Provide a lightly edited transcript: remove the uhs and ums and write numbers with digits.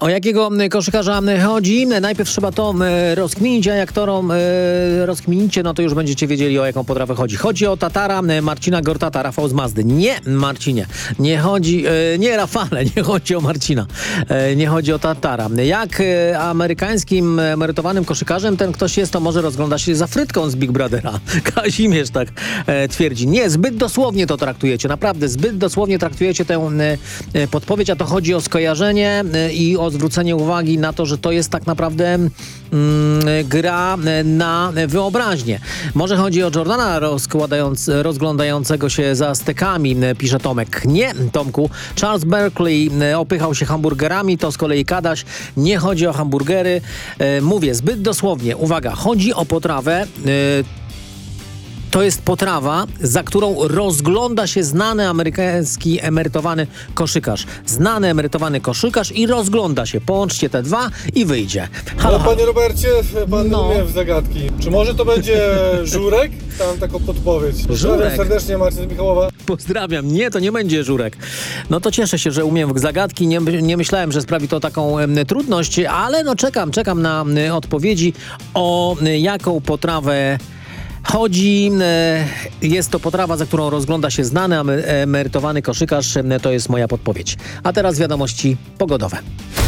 O jakiego koszykarza chodzi? Najpierw trzeba to rozkminić, a jak to rozkminicie, no to już będziecie wiedzieli, o jaką potrawę chodzi. Chodzi o Tatara Marcina Gortata, Rafał z Mazdy. Nie, Marcinie. Nie chodzi, nie Rafale, nie chodzi o Marcina. Nie chodzi o Tatara. Jak amerykańskim emerytowanym koszykarzem ten ktoś jest, to może rozgląda się za frytką z Big Brothera. Kazimierz tak twierdzi. Nie, zbyt dosłownie to traktujecie. Naprawdę, zbyt dosłownie traktujecie tę podpowiedź, a to chodzi o skojarzenie i o zwrócenie uwagi na to, że to jest tak naprawdę gra na wyobraźnię. Może chodzi o Jordana rozglądającego się za stekami, pisze Tomek. Nie, Tomku. Charles Barkley opychał się hamburgerami, to z kolei Kadaś. Nie chodzi o hamburgery. Mówię zbyt dosłownie. Uwaga, chodzi o potrawę. To jest potrawa, za którą rozgląda się znany amerykański emerytowany koszykarz. Znany emerytowany koszykarz i rozgląda się. Połączcie te dwa i wyjdzie. Halo, No, panie Robercie, pan umie w zagadki. Czy może to będzie Żurek? Tam taką podpowiedź. Pozdrawiam serdecznie, Marcin z Michałowa. Pozdrawiam. Nie, to nie będzie Żurek. No to cieszę się, że umiem w zagadki. Nie myślałem, że sprawi to taką trudność, ale no czekam na odpowiedzi, o jaką potrawę chodzi. Jest to potrawa, za którą rozgląda się znany emerytowany koszykarz. To jest moja podpowiedź. A teraz wiadomości pogodowe.